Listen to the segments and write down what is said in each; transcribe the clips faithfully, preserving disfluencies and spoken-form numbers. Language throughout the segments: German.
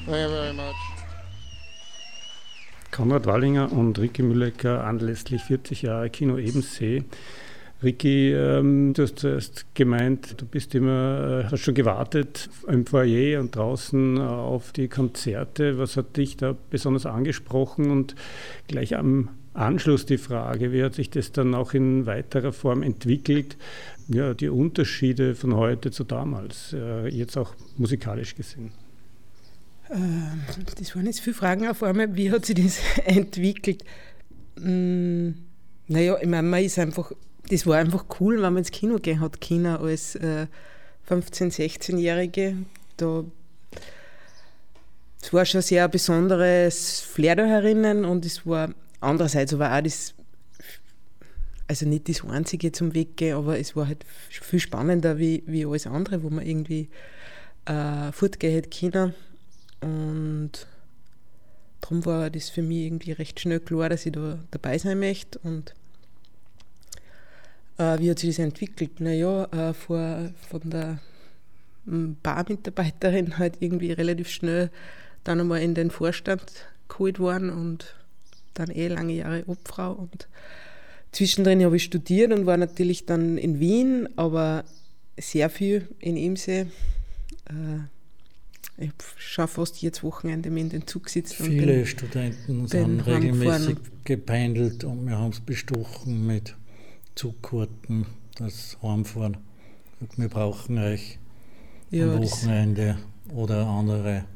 Thank you very much. Konrad Wallinger und Ricky Müllecker anlässlich vierzig Jahre Kino Ebensee. Ricky, ähm, du hast zuerst gemeint, du bist immer, äh, hast schon gewartet im Foyer und draußen äh, auf die Konzerte. Was hat dich da besonders angesprochen? Und gleich am Anschluss die Frage, wie hat sich das dann auch in weiterer Form entwickelt? Ja, die Unterschiede von heute zu damals, äh, jetzt auch musikalisch gesehen. Das waren jetzt viele Fragen auf einmal. Wie hat sich das entwickelt? Hm, naja, ich meine, man ist einfach, das war einfach cool, wenn man ins Kino gehen hat können als äh, fünfzehn-, sechzehnjährige. Da, es war schon sehr ein besonderes Flair da herinnen und es war andererseits aber auch das, also nicht das Einzige zum Weggehen, aber es war halt viel spannender wie, wie alles andere, wo man irgendwie äh, fortgehen hätte können. Und darum war das für mich irgendwie recht schnell klar, dass ich da dabei sein möchte. Und äh, wie hat sich das entwickelt? Naja, äh, vor, von der Barmitarbeiterin halt irgendwie relativ schnell dann einmal in den Vorstand geholt worden und dann eh lange Jahre Obfrau. Und zwischendrin habe ich studiert und war natürlich dann in Wien, aber sehr viel in Imsee. Äh, Ich habe schon fast jedes Wochenende in den Zug gesetzt. Viele und Studenten sind regelmäßig gependelt und wir haben es bestochen mit Zugkarten, das Heimfahren. Wir brauchen euch ja, am Wochenende oder andere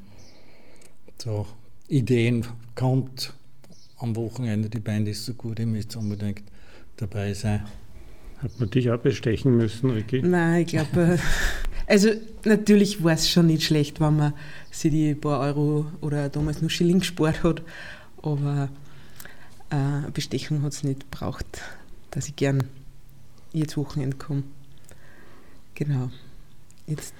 so Ideen. Kommt am Wochenende, die Band ist so gut, ihr müsst unbedingt dabei sein. Hat man dich auch bestechen müssen, Ricky? Nein, ich glaube, also natürlich war es schon nicht schlecht, wenn man sich die paar Euro oder damals nur Schilling gespart hat, aber äh, Bestechung hat es nicht gebraucht, dass ich gern jedes Wochenende komme. Genau. Jetzt.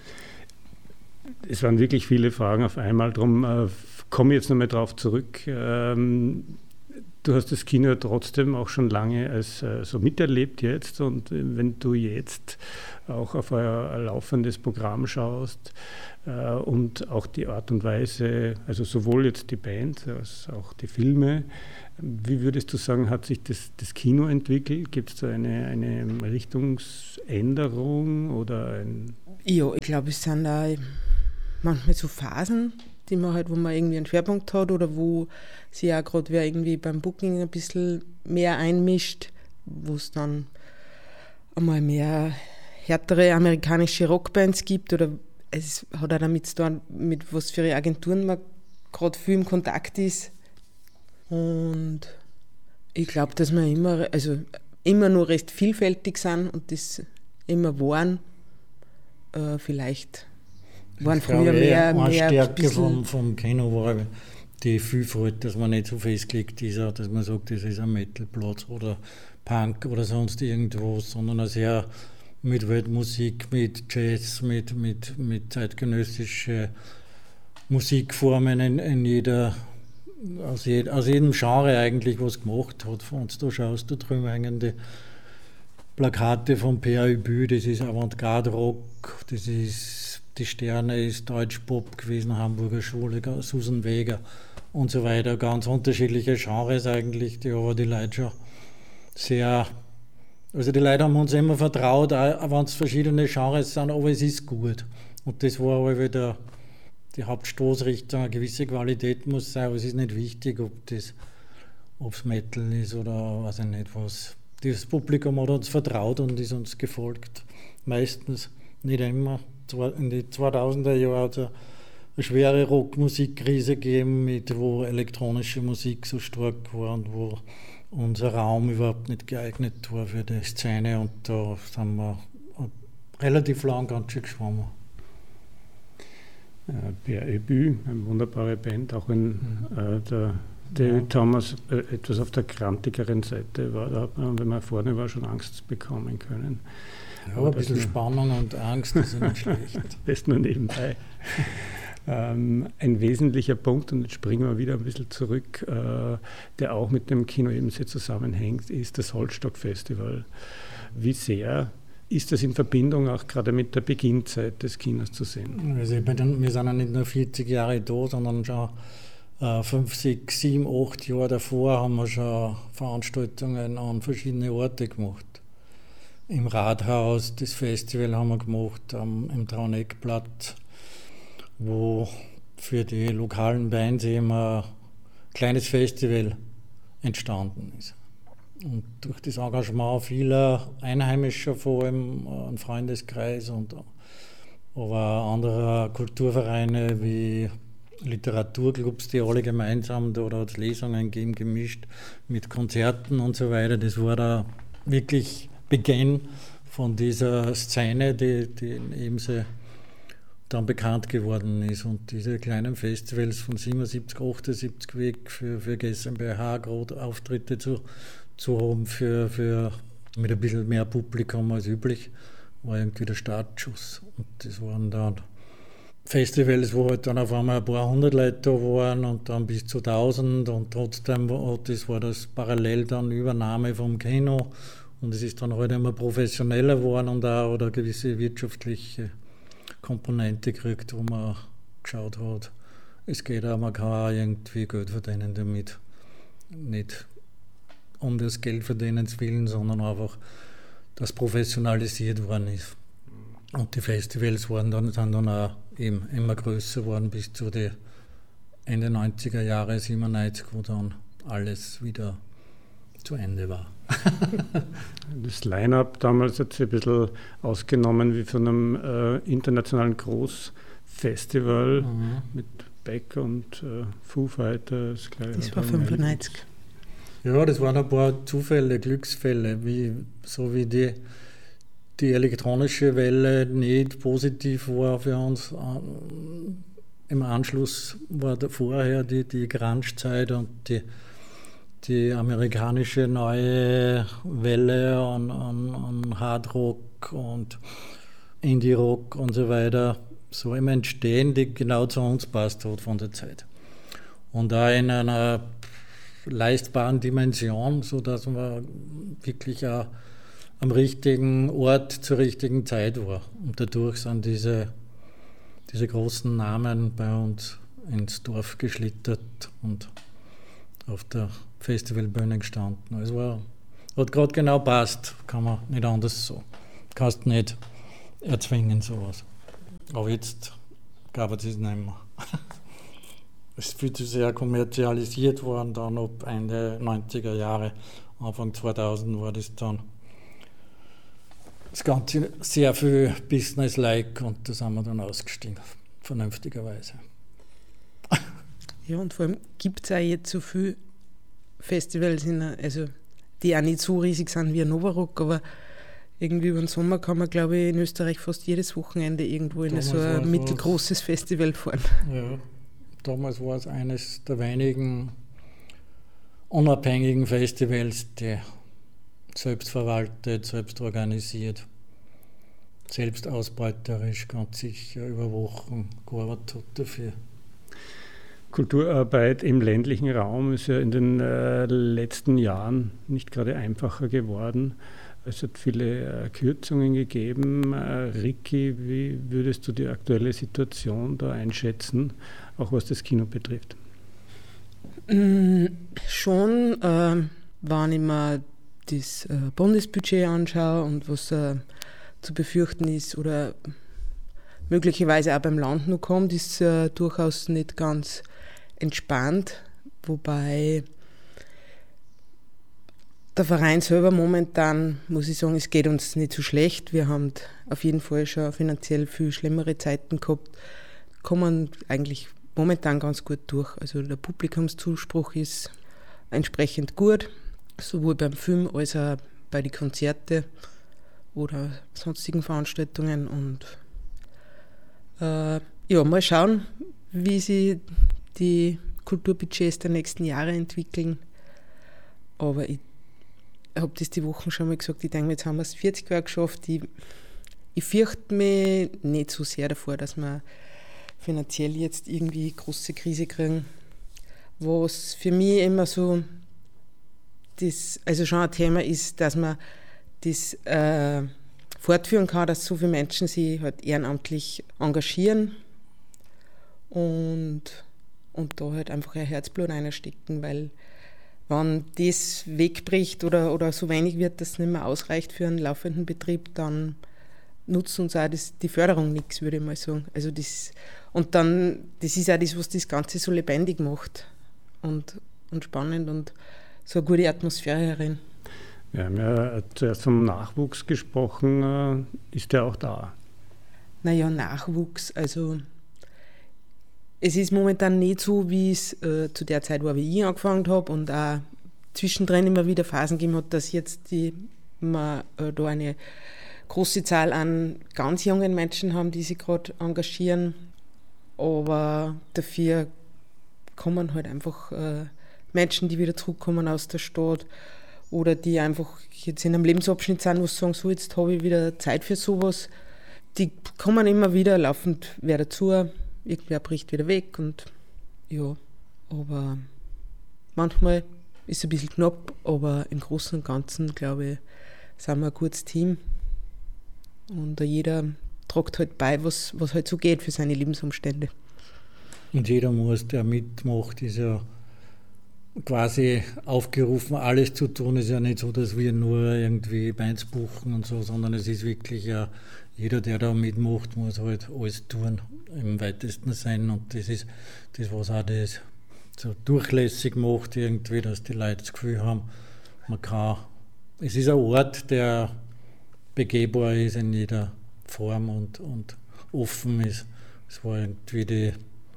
Es waren wirklich viele Fragen auf einmal, darum äh, komme ich jetzt nochmal drauf zurück. Ähm, Du hast das Kino trotzdem auch schon lange als äh, so miterlebt jetzt, und wenn du jetzt auch auf euer laufendes Programm schaust äh, und auch die Art und Weise, also sowohl jetzt die Band als auch die Filme, wie würdest du sagen, hat sich das, das Kino entwickelt? Gibt es da eine, eine Richtungsänderung oder ein... Ja, ich glaube, es sind da manchmal so Phasen, die man halt, wo man irgendwie einen Schwerpunkt hat oder wo sich auch gerade wer irgendwie beim Booking ein bisschen mehr einmischt, wo es dann einmal mehr härtere amerikanische Rockbands gibt oder es hat auch damit zu tun, mit was für Agenturen man gerade viel im Kontakt ist. Und ich glaube, dass wir immer, also immer nur recht vielfältig sind und das immer waren. Äh, vielleicht waren früher mehr, eine mehr Stärke vom, vom Kino war die Vielfalt, dass man nicht so festgelegt ist, dass man sagt, das ist ein Metalplatz oder Punk oder sonst irgendwas, sondern eine sehr mit Weltmusik, mit Jazz, mit, mit, mit zeitgenössischen Musikformen in, in jeder, aus, jed, aus jedem Genre eigentlich was gemacht hat. Von uns da schaust du drüben hängende Plakate von P A Ü B Ü, das ist Avantgarde-Rock, das ist Die Sterne ist Deutschpop gewesen, Hamburger Schule, Susan Vega und so weiter. Ganz unterschiedliche Genres eigentlich, die aber die Leute schon sehr, also die Leute haben uns immer vertraut, auch wenn es verschiedene Genres sind, aber es ist gut. Und das war aber wieder die Hauptstoßrichtung, eine gewisse Qualität muss sein, aber es ist nicht wichtig, ob das ob es Metal ist oder weiß ich nicht was. Das Publikum hat uns vertraut und ist uns gefolgt. Meistens, nicht immer. In die zweitausender Jahre hat es eine, eine schwere Rockmusikkrise gegeben, mit, wo elektronische Musik so stark war und wo unser Raum überhaupt nicht geeignet war für die Szene. Und da sind wir relativ lang ganz schön geschwommen. Ja, P A Ü B Ü, eine wunderbare Band, auch wenn äh, der David ja. Thomas äh, etwas auf der krantigeren Seite war. Da hat man, wenn man vorne war, schon Angst bekommen können. Ja, aber ein bisschen Spannung und Angst ist nicht schlecht. Das nur nebenbei. ähm, ein wesentlicher Punkt, und jetzt springen wir wieder ein bisschen zurück, äh, der auch mit dem Kino Ebensee zusammenhängt, ist das Holzstock-Festival. Wie sehr ist das in Verbindung auch gerade mit der Beginnzeit des Kinos zu sehen? Also bei den, wir sind ja nicht nur vierzig Jahre da, sondern schon äh, fünf, sechs, sieben, acht Jahre davor haben wir schon Veranstaltungen an verschiedene Orte gemacht. Im Rathaus, das Festival haben wir gemacht, ähm, im Trauneckblatt, wo für die lokalen Bands eben ein kleines Festival entstanden ist. Und durch das Engagement vieler Einheimischer, vor allem ein Freundeskreis und aber anderer Kulturvereine wie Literaturclubs, die alle gemeinsam, da hat es Lesungen gegeben, gemischt mit Konzerten und so weiter. Das war da wirklich Beginn von dieser Szene, die, die eben so dann bekannt geworden ist. Und diese kleinen Festivals von siebenundsiebzig, achtundsiebzig weg für, für G S M B H gerade Auftritte zu zu haben für, für mit ein bisschen mehr Publikum als üblich, war irgendwie der Startschuss. Und das waren dann Festivals, wo halt dann auf einmal ein paar hundert Leute da waren und dann bis zu tausend und trotzdem war das, war das parallel dann Übernahme vom Kino und es ist dann halt immer professioneller geworden und auch eine gewisse wirtschaftliche Komponente gekriegt, wo man geschaut hat, es geht auch, man kann auch irgendwie Geld verdienen damit. Nicht um das Geldverdienens willen, sondern einfach, dass professionalisiert worden ist. Und die Festivals waren dann, sind dann auch eben immer größer geworden bis zu den Ende neunziger Jahre, siebenundneunzig, wo dann alles wieder zu Ende war. Das Line-Up damals hat sich ein bisschen ausgenommen wie von einem äh, internationalen Großfestival mhm. mit Beck und äh, Foo Fighters. Das war fünfundneunzig. Ja, das waren ein paar Zufälle, Glücksfälle, wie, so wie die, die elektronische Welle nicht positiv war für uns. Im Anschluss war da vorher die, die Grunge-Zeit und die, die amerikanische neue Welle an, an, an Hardrock und Indie-Rock und so weiter so im Entstehen, die genau zu uns passt hat von der Zeit. Und da in einer leistbaren Dimension, sodass man wirklich auch am richtigen Ort zur richtigen Zeit war. Und dadurch sind diese, diese großen Namen bei uns ins Dorf geschlittert und auf der Festivalbühne gestanden. Es war, hat gerade genau passt, kann man nicht anders so. Kannst nicht erzwingen sowas. Aber jetzt gab es das nicht mehr. Es ist viel zu sehr kommerzialisiert worden, dann ab Ende neunziger Jahre, Anfang zweitausend war das dann das Ganze sehr viel Business-like und da sind wir dann ausgestiegen, vernünftigerweise. Ja, und vor allem gibt es auch jetzt so viele Festivals, in, also, die auch nicht so riesig sind wie ein Novarock, aber irgendwie über den Sommer kann man, glaube ich, in Österreich fast jedes Wochenende irgendwo in so ein mittelgroßes Festival fahren. Ja. Damals war es eines der wenigen unabhängigen Festivals, die selbst verwaltet, selbst organisiert, selbst ausbeuterisch, ganz sicher über Wochen gearbeitet hat dafür. Kulturarbeit im ländlichen Raum ist ja in den äh, letzten Jahren nicht gerade einfacher geworden. Es hat viele äh, Kürzungen gegeben. Äh, Ricky, wie würdest du die aktuelle Situation da einschätzen, auch was das Kino betrifft? Mm, schon, äh, wenn ich mir das äh, Bundesbudget anschaue und was äh, zu befürchten ist oder möglicherweise auch beim Land noch kommt, ist äh, durchaus nicht ganz entspannt, wobei der Verein selber momentan, muss ich sagen, es geht uns nicht so schlecht. Wir haben auf jeden Fall schon finanziell viel schlimmere Zeiten gehabt, kommen eigentlich momentan ganz gut durch. Also der Publikumszuspruch ist entsprechend gut, sowohl beim Film als auch bei den Konzerten oder sonstigen Veranstaltungen. Und äh, ja, mal schauen, wie sich die Kulturbudgets der nächsten Jahre entwickeln. Aber ich Ich habe das die Wochen schon mal gesagt, ich denke, jetzt haben wir es vierzig Jahre geschafft. Ich, ich fürchte mich nicht so sehr davor, dass wir finanziell jetzt irgendwie große Krise kriegen. Was für mich immer so, das, also schon ein Thema ist, dass man das äh, fortführen kann, dass so viele Menschen sich halt ehrenamtlich engagieren und, und da halt einfach ihr Herzblut reinstecken, weil wenn das wegbricht oder, oder so wenig wird, dass es nicht mehr ausreicht für einen laufenden Betrieb, dann nutzt uns auch das, die Förderung nichts, würde ich mal sagen. Also das, und dann, das ist auch das, was das Ganze so lebendig macht und, und spannend und so eine gute Atmosphäre herin. Wir haben ja zuerst vom Nachwuchs gesprochen. Ist der auch da? Naja, Nachwuchs, also es ist momentan nicht so, wie es äh, zu der Zeit war, wie ich angefangen habe und auch zwischendrin immer wieder Phasen gegeben hat, dass jetzt die, wir äh, da eine große Zahl an ganz jungen Menschen haben, die sich gerade engagieren. Aber dafür kommen halt einfach äh, Menschen, die wieder zurückkommen aus der Stadt oder die einfach jetzt in einem Lebensabschnitt sind, wo sie sagen, so jetzt habe ich wieder Zeit für sowas. Die kommen immer wieder, laufend wer dazu, irgendwer bricht wieder weg und ja, aber manchmal ist es ein bisschen knapp, aber im Großen und Ganzen, glaube ich, sind wir ein gutes Team und jeder tragt halt bei, was, was halt so geht für seine Lebensumstände. Und jeder muss, der mitmacht, ist ja quasi aufgerufen, alles zu tun. Es ist ja nicht so, dass wir nur irgendwie Beins buchen und so, sondern es ist wirklich ja, jeder, der da mitmacht, muss halt alles tun, im weitesten Sinn. Und das ist das, was auch das so durchlässig macht, irgendwie, dass die Leute das Gefühl haben, man kann, es ist ein Ort, der begehbar ist in jeder Form und, und offen ist. Es war irgendwie die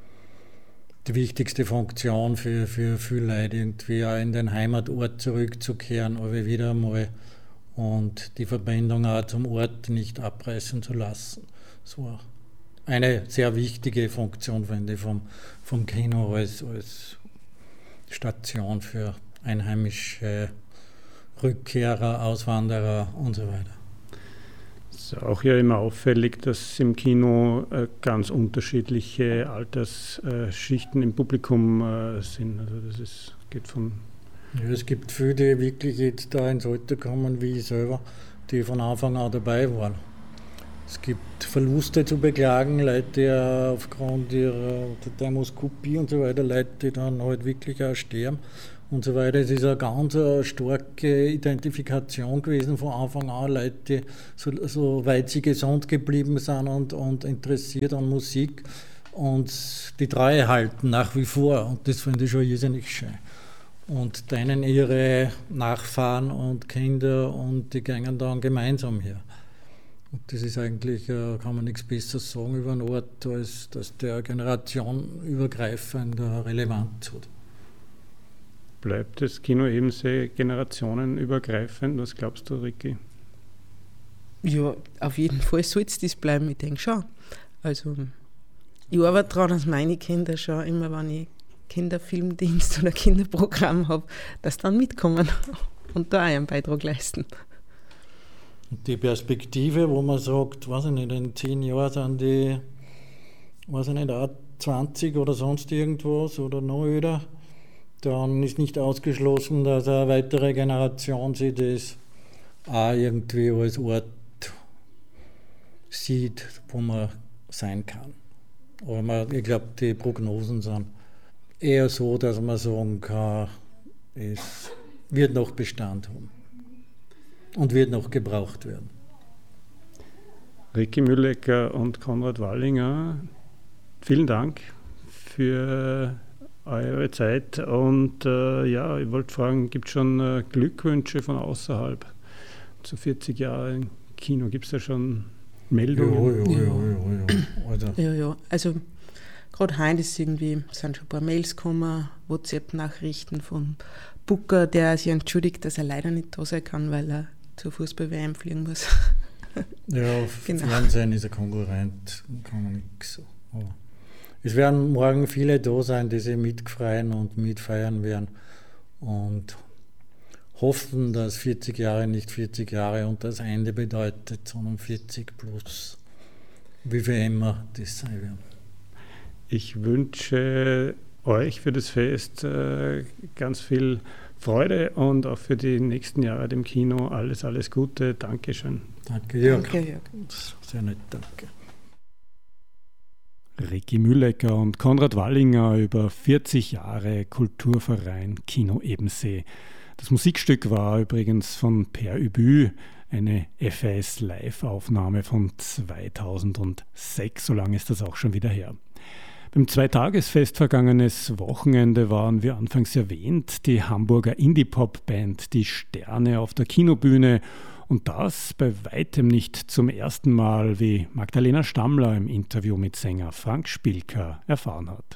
die wichtigste Funktion für, für viele Leute, irgendwie auch in den Heimatort zurückzukehren, aber wieder einmal und die Verbindung auch zum Ort nicht abreißen zu lassen. Das war eine sehr wichtige Funktion, finde ich, vom, vom Kino als, als Station für einheimische Rückkehrer, Auswanderer und so weiter. Es ist auch ja immer auffällig, dass im Kino äh, ganz unterschiedliche Altersschichten im Publikum äh, sind. Also das ist, geht von... Ja, es gibt viele, die wirklich jetzt da ins Alter kommen, wie ich selber, die von Anfang an dabei waren. Es gibt Verluste zu beklagen, Leute, die aufgrund ihrer Dermoskopie und so weiter, Leute, die dann halt wirklich auch sterben und so weiter. Es ist eine ganz eine starke Identifikation gewesen von Anfang an, Leute, die so, so weit sie gesund geblieben sind und, und interessiert an Musik und die Treue halten nach wie vor. Und das finde ich schon irrsinnig schön. Und denen ihre Nachfahren und Kinder und die gehen dann gemeinsam her. Und das ist eigentlich, kann man nichts Besseres sagen über einen Ort, als dass der generationenübergreifend Relevanz hat. Bleibt das Kino eben sehr generationenübergreifend? Was glaubst du, Ricky? Ja, auf jeden Fall soll es das bleiben, ich denke schon. Also, ich arbeite daran, dass meine Kinder schon immer, wenn ich Kinderfilmdienst oder Kinderprogramm habe, dass dann mitkommen und da auch einen Beitrag leisten. Und die Perspektive, wo man sagt, weiß ich nicht, in zehn Jahren sind die, weiß ich nicht, auch zwanzig oder sonst irgendwas oder noch öder, dann ist nicht ausgeschlossen, dass eine weitere Generation sich das auch irgendwie als Ort sieht, wo man sein kann. Aber man, ich glaube, die Prognosen sind eher so, dass man sagen kann, es wird noch Bestand haben und wird noch gebraucht werden. Ricky Müllecker und Konrad Wallinger, vielen Dank für eure Zeit und äh, ja, ich wollte fragen, gibt es schon äh, Glückwünsche von außerhalb zu vierzig Jahren Kino? Gibt es da schon Meldungen? Ja, ja, ja, ja, ja. Also. ja, ja. Also gerade heute ist irgendwie, sind schon ein paar Mails gekommen, WhatsApp-Nachrichten von Booker, der sich entschuldigt, dass er leider nicht da sein kann, weil er zur Fußball-W M fliegen muss. Ja, genau. Fernsehen ist ein Konkurrent, kann man nichts so. Aber es werden morgen viele da sein, die sich mitfreuen und mitfeiern werden und hoffen, dass vierzig Jahre nicht vierzig Jahre und das Ende bedeutet, sondern vierzig plus, wie viel immer das sein wird. Ich wünsche euch für das Fest äh, ganz viel Freude und auch für die nächsten Jahre dem Kino alles, alles Gute. Dankeschön. Danke, Jörg. Danke, Jörg. Sehr nett, danke. Ricky Müllecker und Konrad Wallinger über vierzig Jahre Kulturverein Kino Ebensee. Das Musikstück war übrigens von Per Übü, eine F A S-Live-Aufnahme von zweitausendsechs, so lange ist das auch schon wieder her. Beim Zweitagesfest vergangenes Wochenende waren, wie anfangs erwähnt, die Hamburger Indie-Pop-Band Die Sterne auf der Kinobühne und das bei weitem nicht zum ersten Mal, wie Magdalena Stammler im Interview mit Sänger Frank Spielker erfahren hat.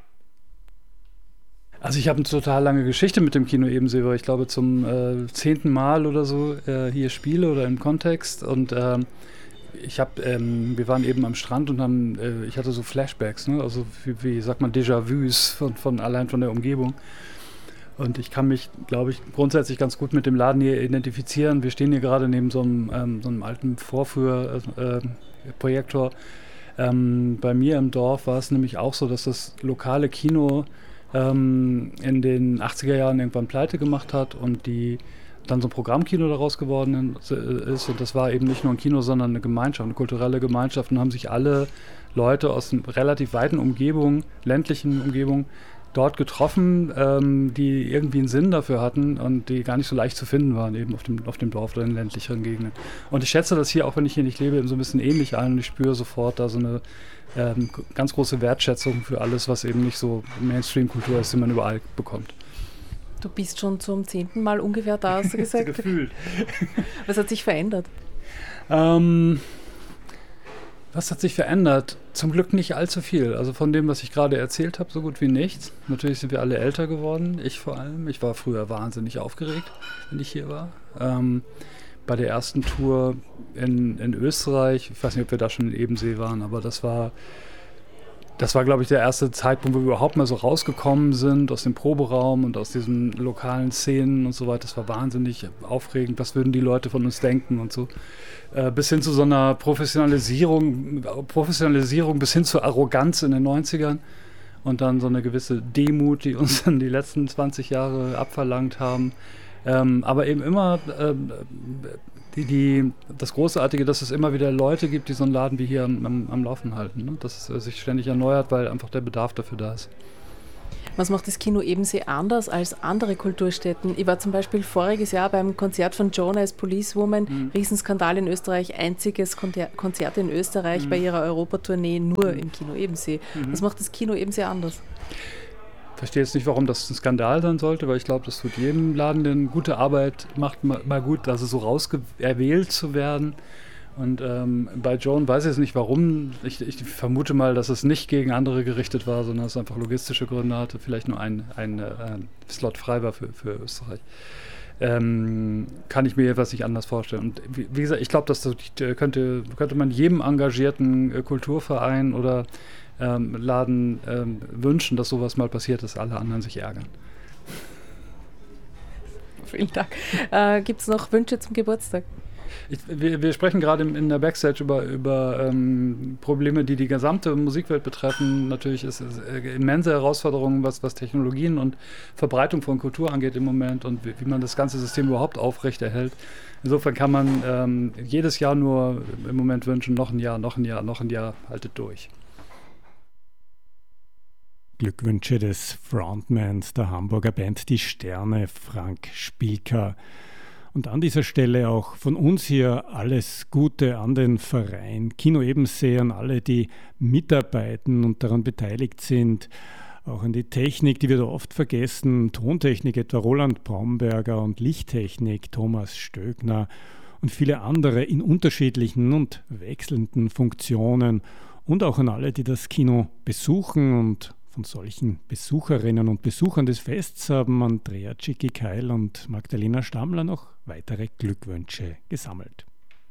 Also ich habe eine total lange Geschichte mit dem Kino Ebensee, weil ich glaube zum äh, zehnten Mal oder so äh, hier spiele oder im Kontext und ähm, ich habe, ähm, wir waren eben am Strand und haben, äh, ich hatte so Flashbacks, ne? Also wie, wie sagt man, Déjà-vus von, von allein von der Umgebung. Und ich kann mich, glaube ich, grundsätzlich ganz gut mit dem Laden hier identifizieren. Wir stehen hier gerade neben so einem, ähm, so einem alten Vorführprojektor. Äh, ähm, bei mir im Dorf war es nämlich auch so, dass das lokale Kino ähm, in den achtziger Jahren irgendwann pleite gemacht hat und die dann so ein Programmkino daraus geworden ist. Und das war eben nicht nur ein Kino, sondern eine Gemeinschaft, eine kulturelle Gemeinschaft. Und haben sich alle Leute aus einer relativ weiten Umgebung, ländlichen Umgebung, dort getroffen, ähm, die irgendwie einen Sinn dafür hatten und die gar nicht so leicht zu finden waren, eben auf dem, auf dem Dorf oder in ländlicheren Gegenden. Und ich schätze das hier, auch wenn ich hier nicht lebe, eben so ein bisschen ähnlich ein und ich spüre sofort da so eine ähm, ganz große Wertschätzung für alles, was eben nicht so Mainstream-Kultur ist, die man überall bekommt. Du bist schon zum zehnten Mal ungefähr da, hast du gesagt? Gefühlt. Was hat sich verändert? Ähm, was hat sich verändert? Zum Glück nicht allzu viel. Also von dem, was ich gerade erzählt habe, so gut wie nichts. Natürlich sind wir alle älter geworden, ich vor allem. Ich war früher wahnsinnig aufgeregt, wenn ich hier war. Ähm, bei der ersten Tour in, in Österreich, ich weiß nicht, ob wir da schon in Ebensee waren, aber das war... Das war, glaube ich, der erste Zeitpunkt, wo wir überhaupt mal so rausgekommen sind aus dem Proberaum und aus diesen lokalen Szenen und so weiter. Das war wahnsinnig aufregend. Was würden die Leute von uns denken und so. Äh, bis hin zu so einer Professionalisierung, Professionalisierung, bis hin zur Arroganz in den neunzigern. Und dann so eine gewisse Demut, die uns dann die letzten zwanzig Jahre abverlangt haben. Ähm, aber eben immer... Ähm, Die, die, das Großartige, dass es immer wieder Leute gibt, die so einen Laden wie hier am, am, am Laufen halten. Ne? Dass es sich ständig erneuert, weil einfach der Bedarf dafür da ist. Was macht das Kino Ebensee anders als andere Kulturstätten? Ich war zum Beispiel voriges Jahr beim Konzert von Joan als Policewoman, mhm. Riesenskandal in Österreich, einziges Konter- Konzert in Österreich mhm. bei ihrer Europatournee nur im Kino Ebensee. Mhm. Was macht das Kino Ebensee anders? Ich verstehe jetzt nicht, warum das ein Skandal sein sollte, weil ich glaube, das tut jedem Laden, der eine gute Arbeit macht, mal, mal gut, also so rausgewählt zu werden. Und ähm, bei Joan weiß ich jetzt nicht, warum. Ich, ich vermute mal, dass es nicht gegen andere gerichtet war, sondern dass es einfach logistische Gründe hatte, vielleicht nur ein, ein, ein Slot frei war für, für Österreich. Ähm, kann ich mir jedenfalls nicht anders vorstellen. Und wie, wie gesagt, ich glaube, das könnte, könnte man jedem engagierten äh, Kulturverein oder Ähm, Laden ähm, wünschen, dass sowas mal passiert, dass alle anderen sich ärgern. Vielen Dank. Äh, Gibt es noch Wünsche zum Geburtstag? Ich, wir, wir sprechen gerade in der Backstage über, über ähm, Probleme, die die gesamte Musikwelt betreffen. Natürlich ist es äh, immense Herausforderungen, was, was Technologien und Verbreitung von Kultur angeht im Moment und wie, wie man das ganze System überhaupt aufrechterhält. Insofern kann man ähm, jedes Jahr nur im Moment wünschen, noch ein Jahr, noch ein Jahr, noch ein Jahr, haltet durch. Glückwünsche des Frontmans der Hamburger Band Die Sterne, Frank Spielker. Und an dieser Stelle auch von uns hier alles Gute an den Verein Kino Ebensee, an alle, die mitarbeiten und daran beteiligt sind. Auch an die Technik, die wir da oft vergessen, Tontechnik etwa Roland Bromberger und Lichttechnik Thomas Stöckner und viele andere in unterschiedlichen und wechselnden Funktionen. Und auch an alle, die das Kino besuchen und von solchen Besucherinnen und Besuchern des Fests haben Andrea Cicki-Keil und Magdalena Stammler noch weitere Glückwünsche gesammelt.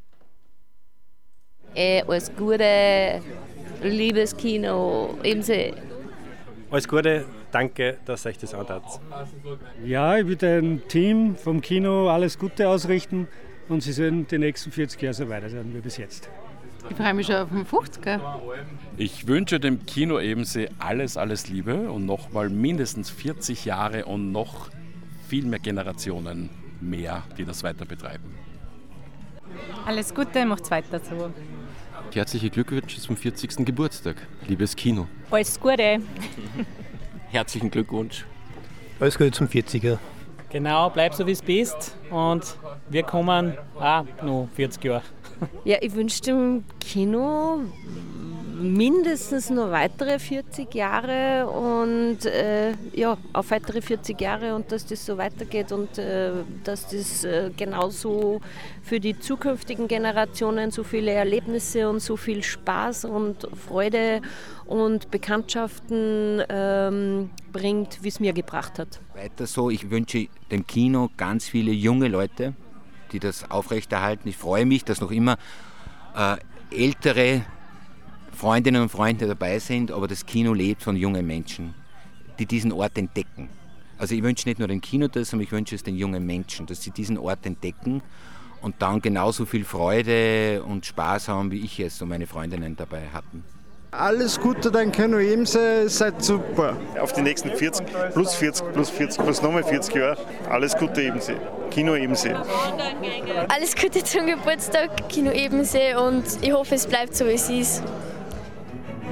Äh, alles Gute, liebes Kino Ebensee. Alles Gute, danke, dass euch das antat. Ja, ich will dem Team vom Kino alles Gute ausrichten und sie sollen die nächsten vierzig Jahre so weiter sein wie bis jetzt. Ich freue mich schon auf den fünfziger. Ich wünsche dem Kino Ebensee alles, alles Liebe und nochmal mindestens vierzig Jahre und noch viel mehr Generationen mehr, die das weiter betreiben. Alles Gute, macht's weiter so. Herzliche Glückwünsche zum vierzigsten Geburtstag, liebes Kino. Alles Gute. Herzlichen Glückwunsch. Alles Gute zum vierziger. Genau, bleib so wie es bist und wir kommen auch noch vierzig Jahre. Ja, ich wünsche dem Kino mindestens noch weitere vierzig Jahre und äh, ja, auf weitere vierzig Jahre und dass das so weitergeht und äh, dass das äh, genauso für die zukünftigen Generationen so viele Erlebnisse und so viel Spaß und Freude und Bekanntschaften ähm, bringt, wie es mir gebracht hat. Weiter so, ich wünsche dem Kino ganz viele junge Leute, die das aufrechterhalten. Ich freue mich, dass noch immer äh, ältere Freundinnen und Freunde dabei sind, aber das Kino lebt von jungen Menschen, die diesen Ort entdecken. Also ich wünsche nicht nur dem Kino das, sondern ich wünsche es den jungen Menschen, dass sie diesen Ort entdecken und dann genauso viel Freude und Spaß haben, wie ich es und meine Freundinnen dabei hatten. Alles Gute, dein Kino Ebensee, seid super. Auf die nächsten vierzig, plus vierzig, plus vierzig, plus nochmal vierzig Jahre. Alles Gute Ebensee, Kino Ebensee. Alles Gute zum Geburtstag, Kino Ebensee und ich hoffe, es bleibt so, wie es ist.